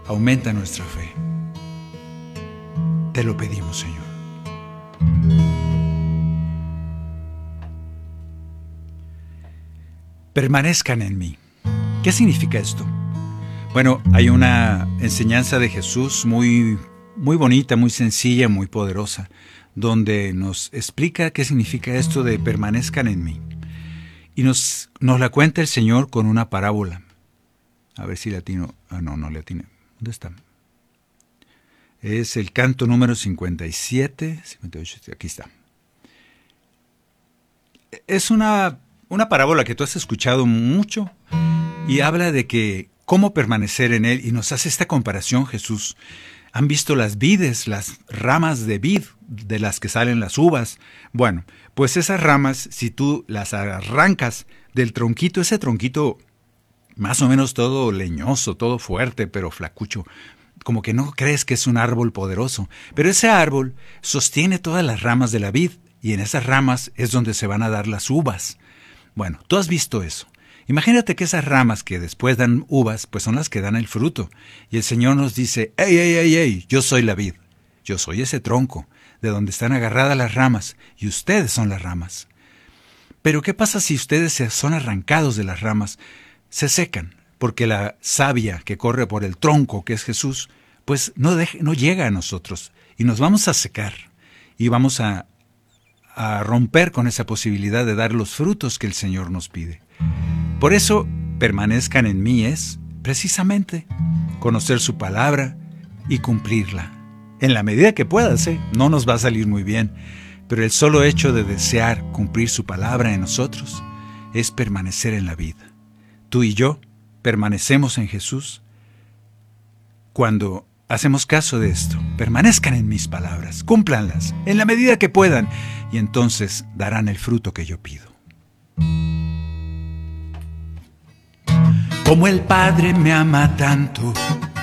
Aumenta nuestra fe. Te lo pedimos, Señor. Permanezcan en mí. ¿Qué significa esto? Bueno, hay una enseñanza de Jesús muy bonita, muy sencilla, muy poderosa, donde nos explica qué significa esto de permanezcan en mí. Y nos la cuenta el Señor con una parábola. A ver si latino. No latino. ¿Dónde está? Es el canto número 57, 58, aquí está. Es una parábola que tú has escuchado mucho y habla de que cómo permanecer en Él, y nos hace esta comparación Jesús. ¿Han visto las vides, las ramas de vid de las que salen las uvas? Bueno, pues esas ramas, si tú las arrancas del tronquito, ese tronquito más o menos todo leñoso, todo fuerte, pero flacucho, como que no crees que es un árbol poderoso, pero ese árbol sostiene todas las ramas de la vid, y en esas ramas es donde se van a dar las uvas. Bueno, tú has visto eso. Imagínate que esas ramas que después dan uvas, pues son las que dan el fruto. Y el Señor nos dice, ¡Ey! Yo soy la vid. Yo soy ese tronco, de donde están agarradas las ramas, y ustedes son las ramas. Pero ¿qué pasa si ustedes son arrancados de las ramas? Se secan, porque la savia que corre por el tronco, que es Jesús, pues no llega a nosotros, y nos vamos a secar, y vamos a romper con esa posibilidad de dar los frutos que el Señor nos pide. Por eso, permanezcan en mí es, precisamente, conocer su palabra y cumplirla. En la medida que puedas, no nos va a salir muy bien, pero el solo hecho de desear cumplir su palabra en nosotros es permanecer en la vida. Tú y yo permanecemos en Jesús cuando hacemos caso de esto. Permanezcan en mis palabras, cúmplanlas en la medida que puedan, y entonces darán el fruto que yo pido. Como el Padre me ama tanto,